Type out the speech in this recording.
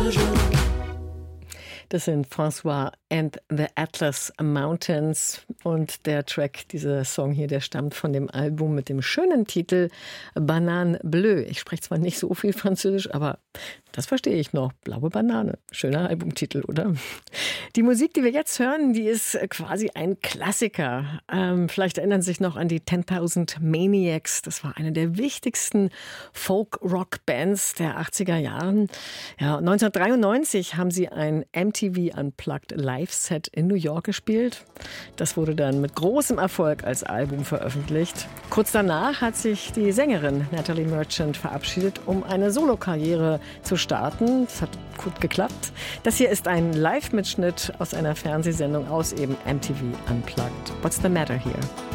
Das sind François and the Atlas Mountains und der Track, dieser Song hier, der stammt von dem Album mit dem schönen Titel Banane Bleue. Ich spreche zwar nicht so viel Französisch, aber das verstehe ich noch. Blaue Banane. Schöner Albumtitel, oder? Die Musik, die wir jetzt hören, die ist quasi ein Klassiker. Vielleicht erinnern Sie sich noch an die 10.000 Maniacs. Das war eine der wichtigsten Folk-Rock-Bands der 80er Jahren. Ja, 1993 haben sie ein MTV Unplugged Live-Set in New York gespielt. Das wurde dann mit großem Erfolg als Album veröffentlicht. Kurz danach hat sich die Sängerin Natalie Merchant verabschiedet, um eine Solokarriere zu starten. Das hat gut geklappt. Das hier ist ein Live-Mitschnitt aus einer Fernsehsendung aus eben MTV Unplugged. What's the matter here?